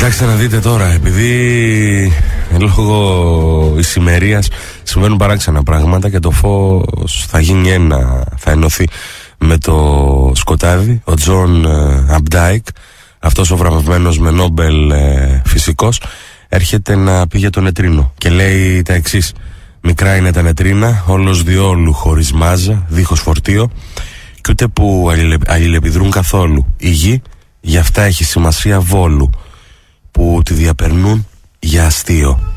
Κοιτάξτε να δείτε τώρα, επειδή λόγω ησημερίας συμβαίνουν παράξενα πράγματα και το φως θα γίνει ένα, θα ενωθεί με το σκοτάδι. Ο Τζον Αμπντάικ, αυτός ο βραβευμένος με Νόμπελ φυσικός, έρχεται να πει για το νετρίνο και λέει τα εξής: μικρά είναι τα νετρίνα, όλος διόλου χωρίς μάζα, δίχως φορτίο, και ούτε που αλληλεπιδρούν καθόλου. Η γη γι' αυτά έχει σημασία βόλου, που τη διαπερνούν για αστείο.